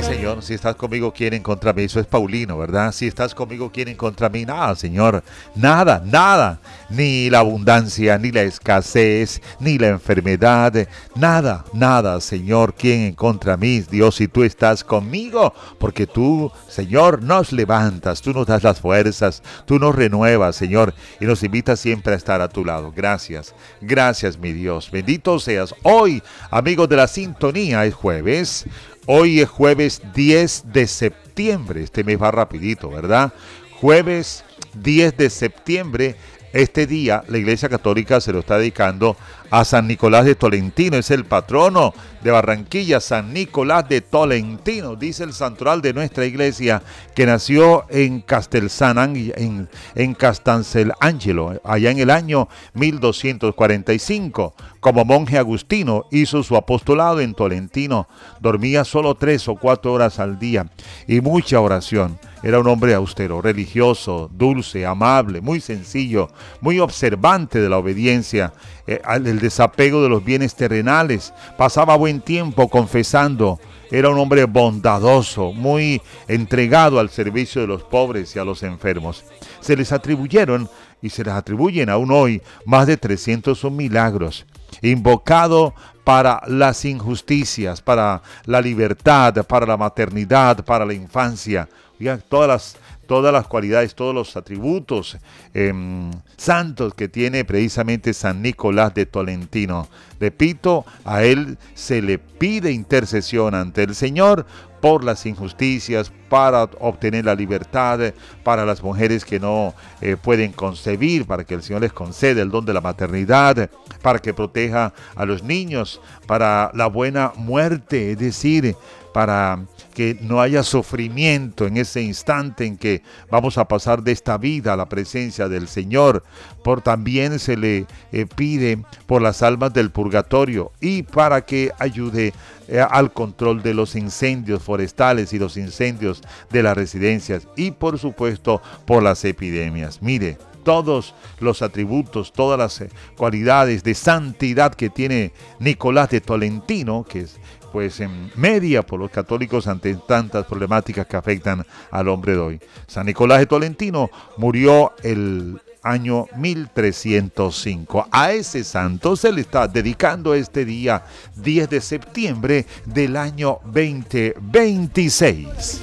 Sí, Señor, si estás conmigo, ¿quién en contra mí? Eso es Paulino, ¿verdad? Si estás conmigo, ¿quién en contra mí? Nada, Señor, nada, nada. Ni la abundancia, ni la escasez, ni la enfermedad, nada, nada, Señor, ¿quién en contra mí? Dios, si tú estás conmigo, porque tú, Señor, nos levantas, tú nos das las fuerzas, tú nos renuevas, Señor, y nos invitas siempre a estar a tu lado. Gracias, gracias, mi Dios. Bendito seas. Hoy, amigos de la sintonía, es jueves. Hoy es jueves 10 de septiembre, este mes va rapidito, ¿verdad? Jueves 10 de septiembre, este día la Iglesia Católica se lo está dedicando a San Nicolás de Tolentino, es el patrono de Barranquilla, San Nicolás de Tolentino, dice el santoral de nuestra iglesia, que nació en en Castelangelo, allá en el año 1245. Como monje agustino hizo su apostolado en Tolentino, dormía solo 3 o 4 horas al día y mucha oración. Era un hombre austero, religioso, dulce, amable, muy sencillo, muy observante de la obediencia, el desapego de los bienes terrenales. Pasaba buen tiempo confesando. Era un hombre bondadoso, muy entregado al servicio de los pobres y a los enfermos. Se les atribuyeron y se les atribuyen aún hoy más de 301 milagros. Invocado para las injusticias, para la libertad, para la maternidad, para la infancia. Oigan, todas las cualidades, todos los atributos santos que tiene precisamente San Nicolás de Tolentino. Repito, a él se le pide intercesión ante el Señor por las injusticias, para obtener la libertad, para las mujeres que no pueden concebir, para que el Señor les conceda el don de la maternidad, para que proteja a los niños, para la buena muerte, es decir, para que no haya sufrimiento en ese instante en que vamos a pasar de esta vida a la presencia del Señor. También se le pide por las almas del purgatorio y para que ayude al control de los incendios forestales y los incendios de las residencias y por supuesto por las epidemias. Mire, todos los atributos, todas las cualidades de santidad que tiene Nicolás de Tolentino, que es pues en media por los católicos ante tantas problemáticas que afectan al hombre de hoy. San Nicolás de Tolentino murió el año 1305. A ese santo se le está dedicando este día 10 de septiembre del año 2026.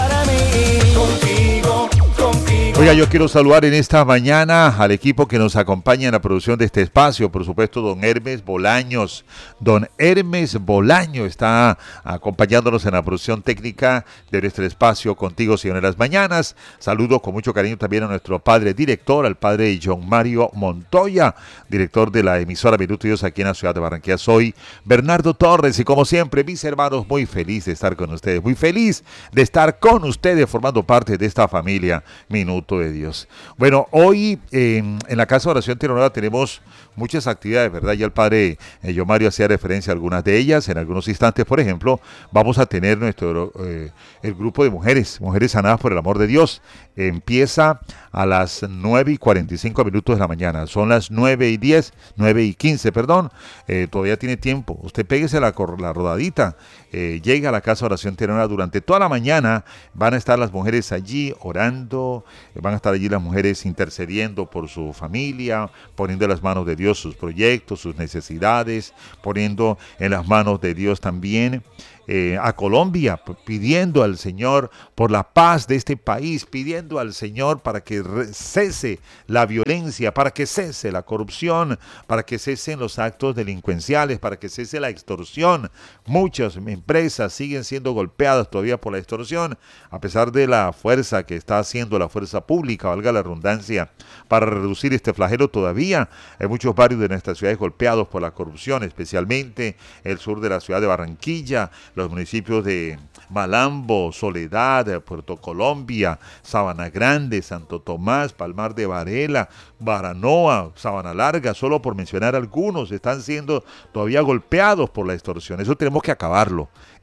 Oiga, yo quiero saludar en esta mañana al equipo que nos acompaña en la producción de este espacio. Por supuesto, don Hermes Bolaños. Don Hermes Bolaño está acompañándonos en la producción técnica de nuestro espacio Contigo, Señor, en las mañanas. Saludo con mucho cariño también a nuestro padre director, al padre John Mario Montoya, director de la emisora Minuto Dios aquí en la ciudad de Barranquilla. Soy Bernardo Torres y como siempre, mis hermanos, muy feliz de estar con ustedes. Muy feliz de estar con ustedes formando parte de esta familia Minuto de Dios. Bueno, hoy en la Casa de Oración Tierra Nueva tenemos muchas actividades, ¿verdad? Ya el padre yo Mario hacía referencia a algunas de ellas. En algunos instantes, por ejemplo, vamos a tener el grupo de mujeres sanadas por el amor de Dios. Empieza a las 9:45 de la mañana. Son las 9:10, 9:15, perdón. Todavía tiene tiempo. Usted péguese la rodadita. Llega a la Casa de Oración Tierra Nueva durante toda la mañana. Van a estar las mujeres allí orando. Van a estar allí las mujeres intercediendo por su familia, poniendo en las manos de Dios sus proyectos, sus necesidades, poniendo en las manos de Dios también a Colombia, pidiendo al Señor por la paz de este país, pidiendo al Señor para que cese la violencia, para que cese la corrupción, para que cesen los actos delincuenciales, para que cese la extorsión. Muchas empresas siguen siendo golpeadas todavía por la extorsión, a pesar de la fuerza que está haciendo la fuerza pública, valga la redundancia, para reducir este flagelo. Todavía hay muchos barrios de nuestras ciudades golpeados por la corrupción, especialmente el sur de la ciudad de Barranquilla, los municipios de Malambo, Soledad, Puerto Colombia, Sabana Grande, Santo Tomás, Palmar de Varela, Baranoa, Sabana Larga, solo por mencionar algunos, están siendo todavía golpeados por la extorsión. Eso tenemos que acabarlo.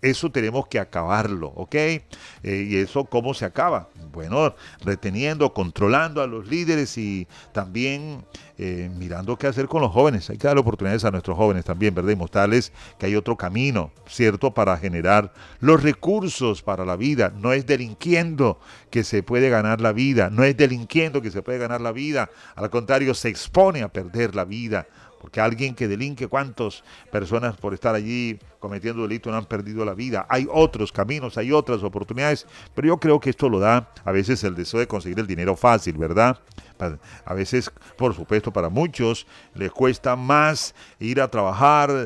Eso tenemos que acabarlo, ¿ok? ¿Y eso cómo se acaba? Bueno, reteniendo, controlando a los líderes y también mirando qué hacer con los jóvenes. Hay que dar oportunidades a nuestros jóvenes también, ¿verdad? Y mostrarles que hay otro camino, ¿cierto? Para generar los recursos para la vida. No es delinquiendo que se puede ganar la vida, no es delinquiendo que se puede ganar la vida. Al contrario, se expone a perder la vida. Porque alguien que delinque, ¿cuántas personas por estar allí cometiendo delito no han perdido la vida? Hay otros caminos, hay otras oportunidades, pero yo creo que esto lo da a veces el deseo de conseguir el dinero fácil, ¿verdad? A veces, por supuesto, para muchos les cuesta más ir a trabajar,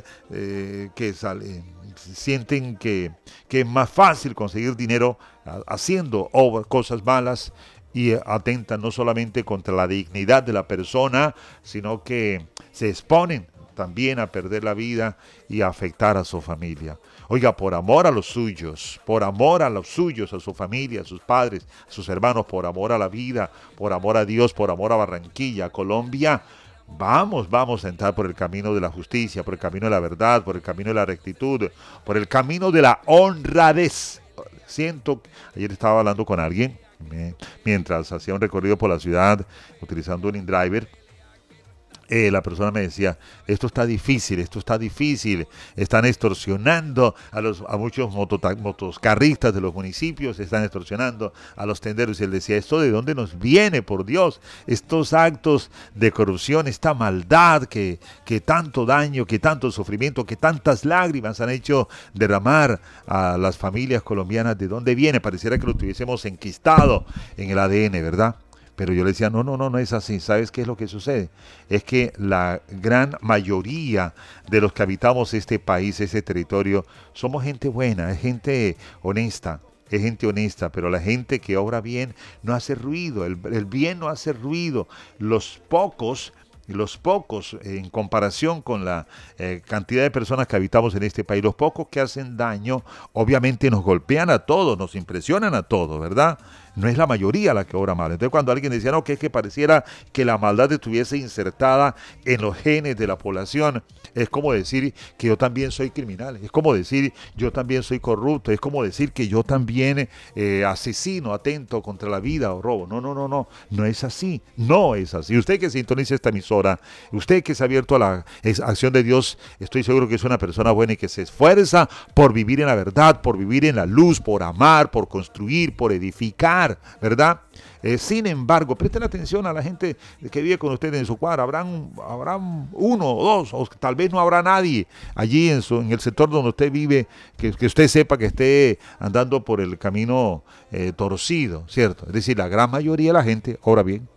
sienten que es más fácil conseguir dinero haciendo cosas malas y atentan no solamente contra la dignidad de la persona, sino que se exponen también a perder la vida y a afectar a su familia. Oiga, por amor a los suyos, a su familia, a sus padres, a sus hermanos, por amor a la vida, por amor a Dios, por amor a Barranquilla, a Colombia, vamos a entrar por el camino de la justicia, por el camino de la verdad, por el camino de la rectitud, por el camino de la honradez. Ayer estaba hablando con alguien mientras hacía un recorrido por la ciudad utilizando un InDriver. La persona me decía, esto está difícil, están extorsionando a muchos motoscarristas de los municipios, están extorsionando a los tenderos. Y él decía, ¿esto de dónde nos viene, por Dios? Estos actos de corrupción, esta maldad que tanto daño, que tanto sufrimiento, que tantas lágrimas han hecho derramar a las familias colombianas, ¿de dónde viene? Pareciera que lo tuviésemos enquistado en el ADN, ¿verdad? Pero yo le decía, no es así. ¿Sabes qué es lo que sucede? Es que la gran mayoría de los que habitamos este país, este territorio, somos gente buena, es gente honesta. Pero la gente que obra bien no hace ruido, el bien no hace ruido. Los pocos, en comparación con la cantidad de personas que habitamos en este país, los pocos que hacen daño, obviamente nos golpean a todos, nos impresionan a todos, ¿verdad? No es la mayoría la que obra mal. Entonces cuando alguien decía, no, que es que pareciera que la maldad estuviese insertada en los genes de la población, es como decir que yo también soy criminal, es como decir yo también soy corrupto, es como decir que yo también asesino, atento contra la vida o robo. No es así, no es así. Usted que sintoniza esta emisora, usted que se ha abierto a la acción de Dios, estoy seguro que es una persona buena y que se esfuerza por vivir en la verdad, por vivir en la luz, por amar, por construir, por edificar, ¿verdad? Sin embargo, presten atención a la gente que vive con ustedes en su cuadra. Habrán uno o dos, o tal vez no habrá nadie allí en el sector donde usted vive, que usted sepa que esté andando por el camino torcido, ¿cierto? Es decir, la gran mayoría de la gente obra bien.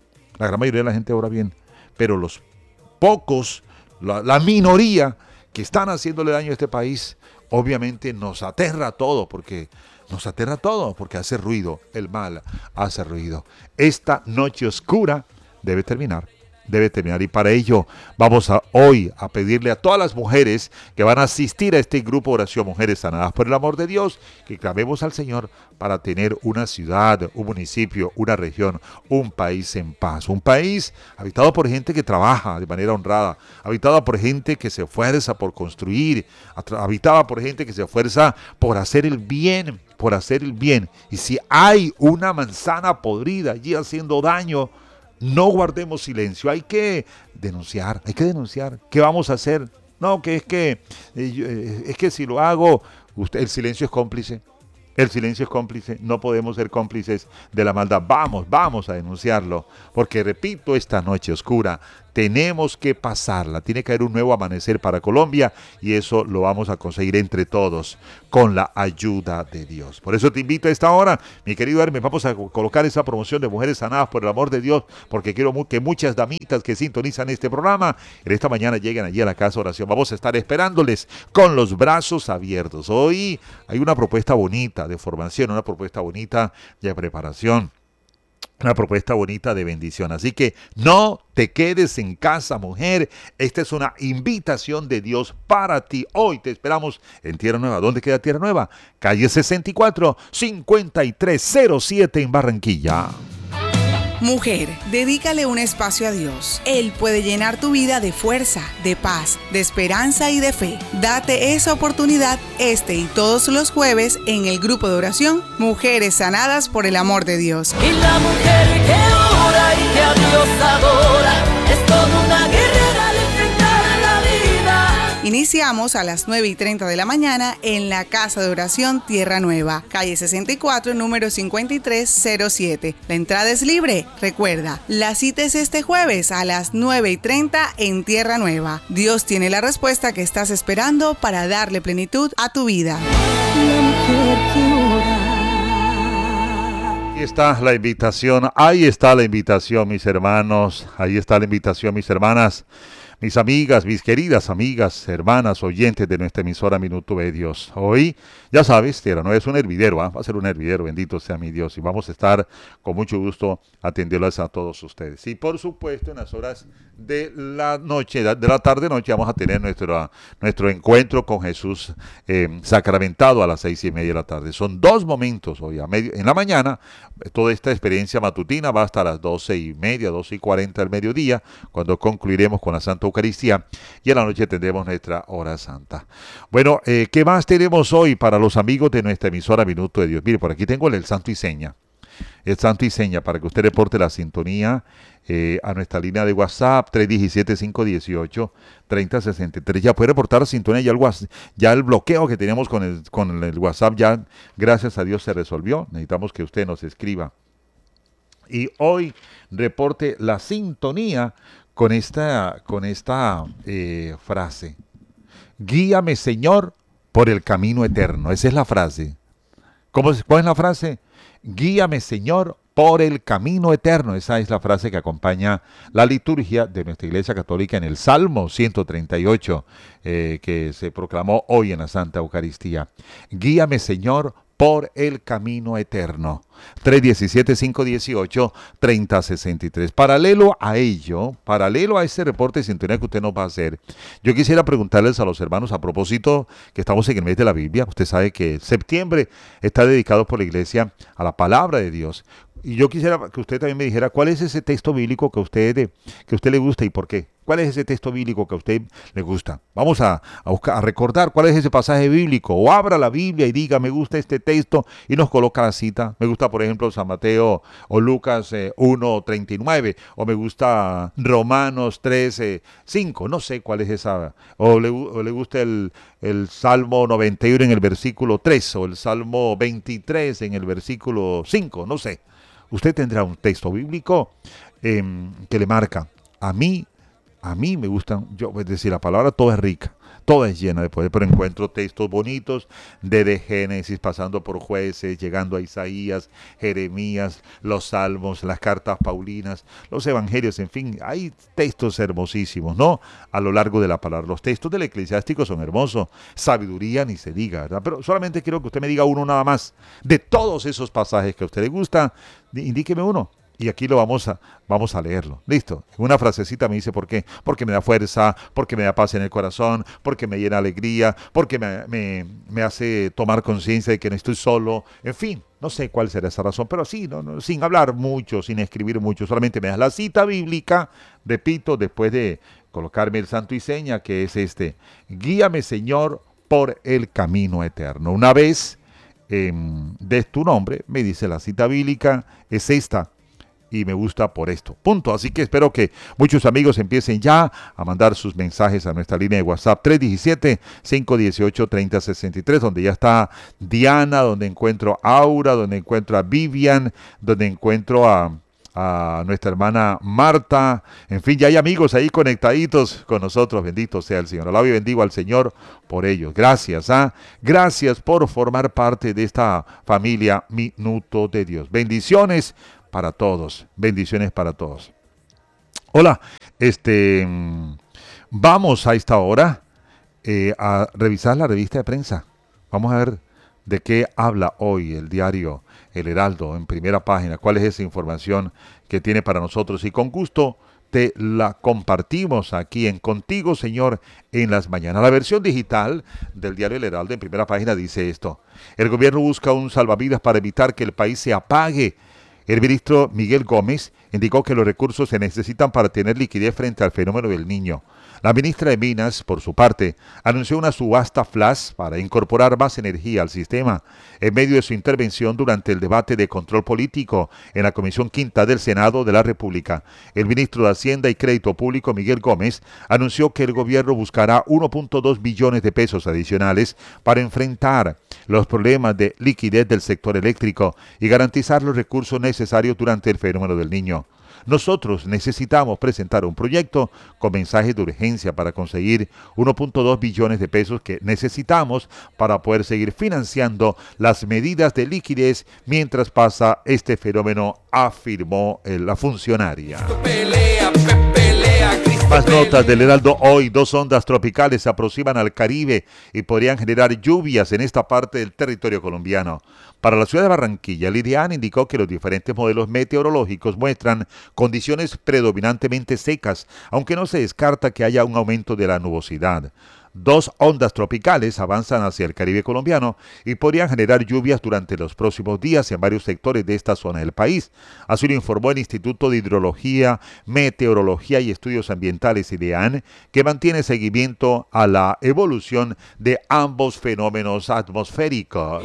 Pero los pocos, la minoría que están haciéndole daño a este país, obviamente nos aterra todo, porque hace ruido, el mal hace ruido. Esta noche oscura debe terminar. Y para ello vamos hoy a pedirle a todas las mujeres que van a asistir a este grupo de oración, Mujeres Sanadas por el Amor de Dios, que clamemos al Señor para tener una ciudad, un municipio, una región, un país en paz. Un país habitado por gente que trabaja de manera honrada, habitado por gente que se esfuerza por construir, habitado por gente que se esfuerza por hacer el bien. Y si hay una manzana podrida allí haciendo daño, no guardemos silencio, hay que denunciar. ¿Qué vamos a hacer? No, es que si lo hago, el silencio es cómplice. No podemos ser cómplices de la maldad. Vamos a denunciarlo, porque repito, esta noche oscura tenemos que pasarla. Tiene que haber un nuevo amanecer para Colombia y eso lo vamos a conseguir entre todos con la ayuda de Dios. Por eso te invito a esta hora, mi querido Hermes, vamos a colocar esa promoción de Mujeres Sanadas por el Amor de Dios, porque quiero que muchas damitas que sintonizan este programa en esta mañana lleguen allí a la casa de oración. Vamos a estar esperándoles con los brazos abiertos. Hoy hay una propuesta bonita de formación, una propuesta bonita de preparación, una propuesta bonita de bendición. Así que no te quedes en casa, mujer. Esta es una invitación de Dios para ti. Hoy te esperamos en Tierra Nueva. ¿Dónde queda Tierra Nueva? Calle 64, 5307 en Barranquilla. Mujer, dedícale un espacio a Dios. Él puede llenar tu vida de fuerza, de paz, de esperanza y de fe. Date esa oportunidad este y todos los jueves en el grupo de oración Mujeres Sanadas por el Amor de Dios. Y la mujer que ora y que a Dios adora es toda una guerrera al enfrentar la vida. Iniciamos a las 9:30 de la mañana en la Casa de Oración Tierra Nueva, calle 64, número 5307. La entrada es libre. Recuerda, la cita es este jueves a las 9:30 en Tierra Nueva. Dios tiene la respuesta que estás esperando para darle plenitud a tu vida. La mujer que ora. Ahí está la invitación, mis hermanos, ahí está la invitación, mis hermanas, mis amigas, mis queridas amigas, hermanas, oyentes de nuestra emisora Minuto de Dios. Hoy, ya sabes, Tierra Nueva es un hervidero, va a ser un hervidero, bendito sea mi Dios, y vamos a estar con mucho gusto atendiéndoles a todos ustedes. Y por supuesto, en las horas de la noche, de la tarde-noche, vamos a tener nuestro encuentro con Jesús sacramentado a las 6:30 de la tarde. Son 2 momentos hoy, en la mañana. Toda esta experiencia matutina va hasta las 12:30, 12:40 del mediodía, cuando concluiremos con la Santa Eucaristía, y en la noche tendremos nuestra hora santa. Bueno, ¿qué más tenemos hoy para los amigos de nuestra emisora Minuto de Dios? Mire, por aquí tengo el santo y seña. El santo y seña para que usted reporte la sintonía a nuestra línea de WhatsApp 317-518-3063. Ya puede reportar la sintonía, ya el bloqueo que teníamos con el WhatsApp ya, gracias a Dios, se resolvió. Necesitamos que usted nos escriba. Y hoy reporte la sintonía con esta frase. Guíame, Señor, por el camino eterno. Esa es la frase. ¿Cuál es la frase? Guíame, Señor, por el camino eterno. Esa es la frase que acompaña la liturgia de nuestra Iglesia Católica en el Salmo 138, que se proclamó hoy en la Santa Eucaristía. Guíame, Señor, por el camino eterno. 317-518-3063. Paralelo a ese reporte de sintonía que usted nos va a hacer, yo quisiera preguntarles a los hermanos, a propósito que estamos en el mes de la Biblia. Usted sabe que septiembre está dedicado por la Iglesia a la palabra de Dios. Y yo quisiera que usted también me dijera cuál es ese texto bíblico que a usted le gusta y por qué. ¿Cuál es ese texto bíblico que a usted le gusta? Vamos a recordar cuál es ese pasaje bíblico. O abra la Biblia y diga, me gusta este texto, y nos coloca la cita. Me gusta, por ejemplo, San Mateo o Lucas 1:39. O me gusta Romanos 13:5. No sé cuál es esa. O le gusta el Salmo 91 en el versículo 3. O el Salmo 23 en el versículo 5. No sé. Usted tendrá un texto bíblico que le marca. A mí me gustan, es decir, la palabra toda es rica, toda es llena de poder, pero encuentro textos bonitos desde Génesis, pasando por Jueces, llegando a Isaías, Jeremías, los Salmos, las cartas paulinas, los evangelios, en fin, hay textos hermosísimos, ¿no? A lo largo de la palabra. Los textos del eclesiástico son hermosos, sabiduría ni se diga, ¿verdad? Pero solamente quiero que usted me diga uno nada más. De todos esos pasajes que a usted le gusta, indíqueme uno. Y aquí lo vamos a leerlo. Listo. En una frasecita me dice por qué. Porque me da fuerza, porque me da paz en el corazón, porque me llena alegría, porque me hace tomar conciencia de que no estoy solo. En fin, no sé cuál será esa razón, pero sí, sin hablar mucho, sin escribir mucho, solamente me das la cita bíblica, repito, después de colocarme el santo y seña, que es este. Guíame, Señor, por el camino eterno. Una vez des tu nombre, me dice la cita bíblica, es esta. Y me gusta por esto. Punto. Así que espero que muchos amigos empiecen ya a mandar sus mensajes a nuestra línea de WhatsApp 317-518-3063, donde ya está Diana, donde encuentro a Aura, donde encuentro a Vivian, donde encuentro a nuestra hermana Marta. En fin, ya hay amigos ahí conectaditos con nosotros. Bendito sea el Señor. Alabo y bendigo al Señor por ellos. Gracias. Gracias por formar parte de esta familia Minuto de Dios. Bendiciones para todos, bendiciones para todos. Hola, vamos a esta hora a revisar la revista de prensa. Vamos a ver de qué habla hoy el diario El Heraldo en primera página, cuál es esa información que tiene para nosotros, y con gusto te la compartimos aquí en Contigo, Señor, en las mañanas. La versión digital del diario El Heraldo en primera página dice esto: el gobierno busca un salvavidas para evitar que el país se apague. El ministro Miguel Gómez indicó que los recursos se necesitan para tener liquidez frente al fenómeno del Niño. La ministra de Minas, por su parte, anunció una subasta flash para incorporar más energía al sistema en medio de su intervención durante el debate de control político en la Comisión Quinta del Senado de la República. El ministro de Hacienda y Crédito Público, Miguel Gómez, anunció que el gobierno buscará 1.2 billones de pesos adicionales para enfrentar los problemas de liquidez del sector eléctrico y garantizar los recursos necesarios durante el fenómeno del Niño. Nosotros necesitamos presentar un proyecto con mensajes de urgencia para conseguir 1.2 billones de pesos que necesitamos para poder seguir financiando las medidas de liquidez mientras pasa este fenómeno, afirmó la funcionaria. Más notas del Heraldo hoy. 2 ondas tropicales se aproximan al Caribe y podrían generar lluvias en esta parte del territorio colombiano. Para la ciudad de Barranquilla, Lilian indicó que los diferentes modelos meteorológicos muestran condiciones predominantemente secas, aunque no se descarta que haya un aumento de la nubosidad. 2 ondas tropicales avanzan hacia el Caribe colombiano y podrían generar lluvias durante los próximos días en varios sectores de esta zona del país. Así lo informó el Instituto de Hidrología, Meteorología y Estudios Ambientales, IDEAN, que mantiene seguimiento a la evolución de ambos fenómenos atmosféricos.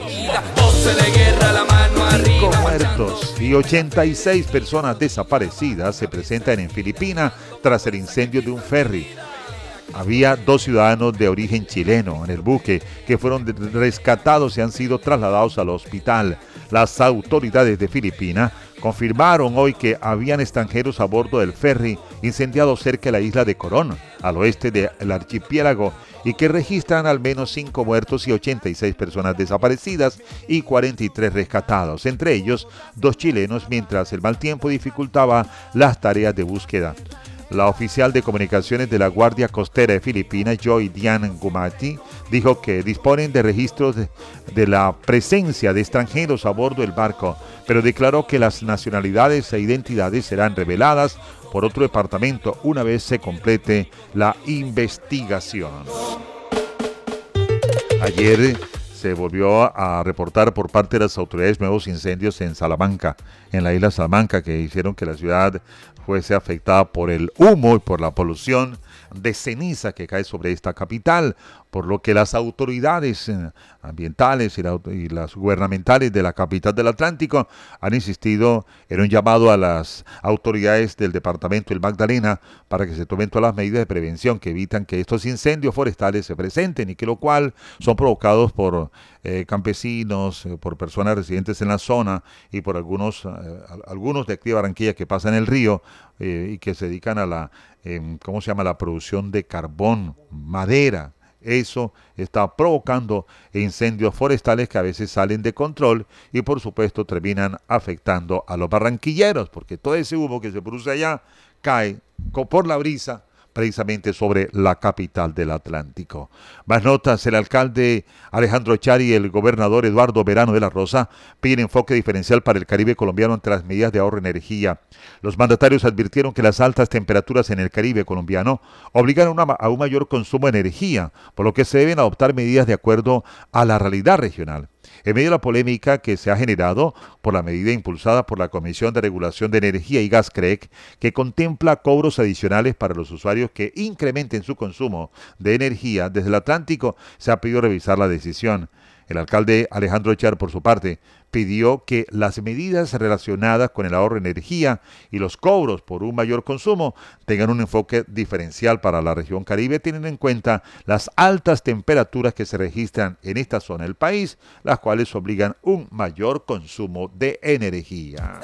5 muertos y 86 personas desaparecidas se presentan en Filipinas tras el incendio de un ferry. Había 2 ciudadanos de origen chileno en el buque que fueron rescatados y han sido trasladados al hospital. Las autoridades de Filipinas confirmaron hoy que habían extranjeros a bordo del ferry incendiado cerca de la isla de Corón, al oeste del archipiélago, y que registran al menos 5 muertos y 86 personas desaparecidas y 43 rescatados, entre ellos 2 chilenos, mientras el mal tiempo dificultaba las tareas de búsqueda. La oficial de comunicaciones de la Guardia Costera de Filipinas, Joy Dian Gumati, dijo que disponen de registros de la presencia de extranjeros a bordo del barco, pero declaró que las nacionalidades e identidades serán reveladas por otro departamento una vez se complete la investigación. Ayer se volvió a reportar por parte de las autoridades nuevos incendios en Salamanca, en la isla Salamanca, que hicieron que la ciudad fuese afectada por el humo y por la polución de ceniza que cae sobre esta capital, por lo que las autoridades ambientales y las gubernamentales de la capital del Atlántico han insistido en un llamado a las autoridades del departamento del Magdalena para que se tomen todas las medidas de prevención que evitan que estos incendios forestales se presenten y que lo cual son provocados por campesinos, por personas residentes en la zona y por algunos de aquí de Barranquilla que pasan el río y que se dedican a la la producción de carbón, madera. Eso está provocando incendios forestales que a veces salen de control y por supuesto terminan afectando a los barranquilleros, porque todo ese humo que se produce allá cae por la brisa precisamente sobre la capital del Atlántico. Más notas, el alcalde Alejandro Chari y el gobernador Eduardo Verano de la Rosa piden enfoque diferencial para el Caribe colombiano ante las medidas de ahorro de energía. Los mandatarios advirtieron que las altas temperaturas en el Caribe colombiano obligan a un mayor consumo de energía, por lo que se deben adoptar medidas de acuerdo a la realidad regional. En medio de la polémica que se ha generado por la medida impulsada por la Comisión de Regulación de Energía y Gas CREC, que contempla cobros adicionales para los usuarios que incrementen su consumo de energía desde el Atlántico, se ha pedido revisar la decisión. El alcalde Alejandro Char, por su parte, pidió que las medidas relacionadas con el ahorro de energía y los cobros por un mayor consumo tengan un enfoque diferencial para la región Caribe, teniendo en cuenta las altas temperaturas que se registran en esta zona del país, las cuales obligan un mayor consumo de energía.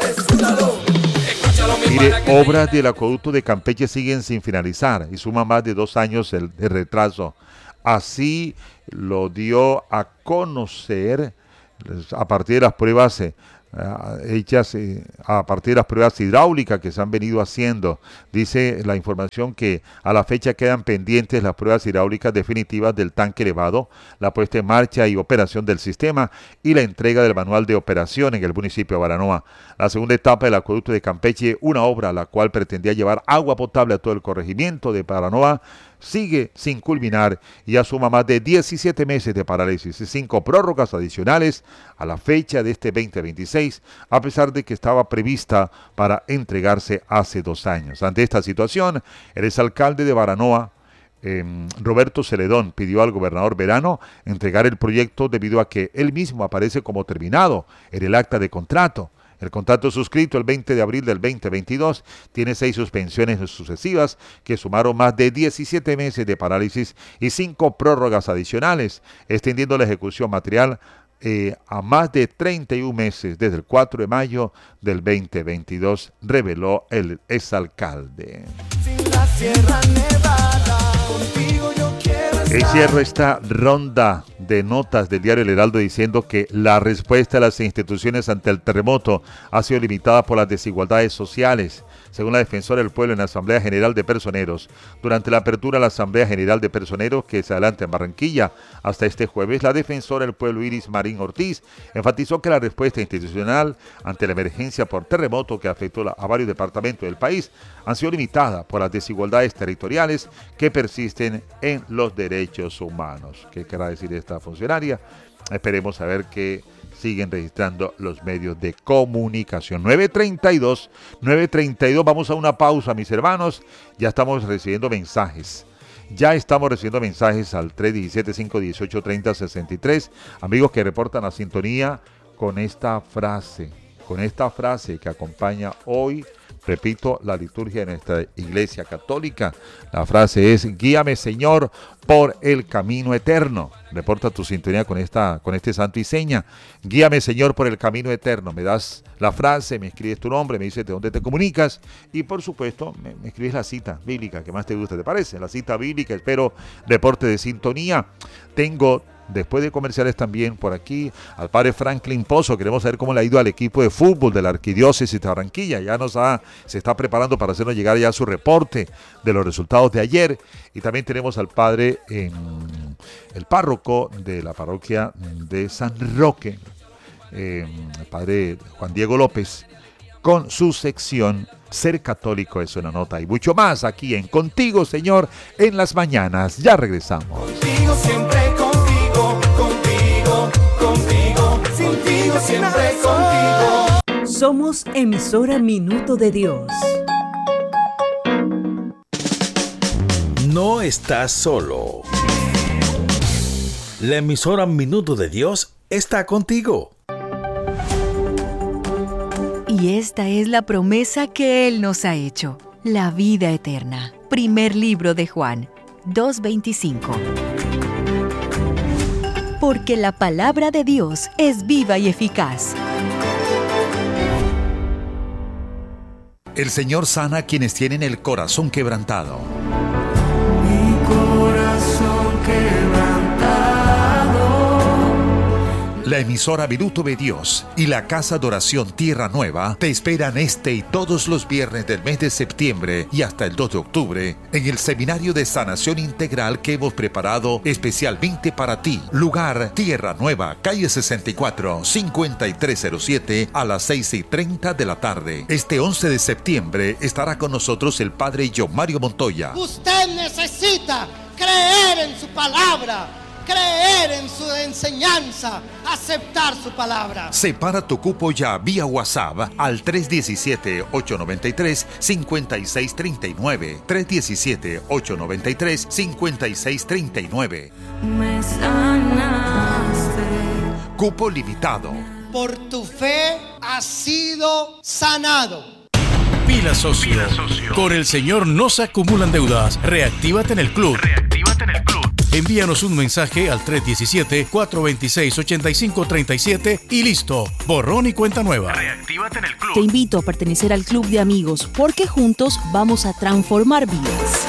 Mire, obras del acueducto de Campeche siguen sin finalizar y suman más de 2 años de retraso. Así lo dio a conocer a partir de las pruebas hechas a partir de las pruebas hidráulicas que se han venido haciendo. Dice la información que a la fecha quedan pendientes las pruebas hidráulicas definitivas del tanque elevado, la puesta en marcha y operación del sistema y la entrega del manual de operación en el municipio de Baranoa. La segunda etapa del acueducto de Campeche, una obra la cual pretendía llevar agua potable a todo el corregimiento de Baranoa, sigue sin culminar y ya suma más de 17 meses de parálisis y 5 prórrogas adicionales a la fecha de este 2026, a pesar de que estaba prevista para entregarse hace 2 años. Ante esta situación, el exalcalde de Baranoa, Roberto Celedón, pidió al gobernador Verano entregar el proyecto debido a que él mismo aparece como terminado en el acta de contrato. El contrato suscrito el 20 de abril del 2022 tiene 6 suspensiones sucesivas que sumaron más de 17 meses de parálisis y 5 prórrogas adicionales, extendiendo la ejecución material a más de 31 meses desde el 4 de mayo del 2022, reveló el exalcalde. Cierro esta ronda de notas del diario El Heraldo diciendo que la respuesta de las instituciones ante el terremoto ha sido limitada por las desigualdades sociales. Según la defensora del pueblo en la Asamblea General de Personeros, durante la apertura de la Asamblea General de Personeros que se adelanta en Barranquilla hasta este jueves, la defensora del pueblo Iris Marín Ortiz enfatizó que la respuesta institucional ante la emergencia por terremoto que afectó a varios departamentos del país han sido limitadas por las desigualdades territoriales que persisten en los derechos humanos. ¿Qué querrá decir esta funcionaria? Esperemos saber qué siguen registrando los medios de comunicación. 9:32, vamos a una pausa, mis hermanos. Ya estamos recibiendo mensajes. Al 317-518-3063. Amigos que reportan la sintonía con esta frase que acompaña hoy, repito, la liturgia de nuestra Iglesia Católica. La frase es: guíame, Señor, por el camino eterno. Reporta tu sintonía con este santo y seña. Guíame, Señor, por el camino eterno. Me das la frase, me escribes tu nombre, me dices de dónde te comunicas y, por supuesto, me escribes la cita bíblica que más te gusta, ¿te parece? La cita bíblica, espero reporte de sintonía. Tengo, después de comerciales, también por aquí al padre Franklin Pozo. Queremos saber cómo le ha ido al equipo de fútbol de la Arquidiócesis de Barranquilla. Se está preparando para hacernos llegar ya su reporte de los resultados de ayer. Y también tenemos al padre, el párroco de la parroquia de San Roque, el padre Juan Diego López, con su sección Ser Católico es una nota y mucho más aquí en Contigo, Señor, en las mañanas. Ya regresamos. Contigo siempre, contigo, contigo, siempre contigo. Somos emisora Minuto de Dios. No estás solo. La emisora Minuto de Dios está contigo. Y esta es la promesa que Él nos ha hecho, la vida eterna. Primer libro de Juan, 2:25. Porque la palabra de Dios es viva y eficaz. El Señor sana a quienes tienen el corazón quebrantado. Mi corazón quebrantado. La emisora Minuto de Dios y la Casa de Oración Tierra Nueva te esperan este y todos los viernes del mes de septiembre y hasta el 2 de octubre en el Seminario de Sanación Integral que hemos preparado especialmente para ti. Lugar: Tierra Nueva, calle 64, 5307 a las 6:30 de la tarde. Este 11 de septiembre estará con nosotros el Padre John Mario Montoya. Usted necesita creer en su palabra, creer en su enseñanza, aceptar su palabra. Separa tu cupo ya vía WhatsApp al 317-893-5639. 317-893-5639. Me sanaste. Cupo limitado. Por tu fe has sido sanado. Pila socio. Con el Señor no se acumulan deudas. Reactívate en el club. Envíanos un mensaje al 317-426-8537 y listo. Borrón y cuenta nueva. Reactívate en el club. Te invito a pertenecer al club de amigos porque juntos vamos a transformar vidas.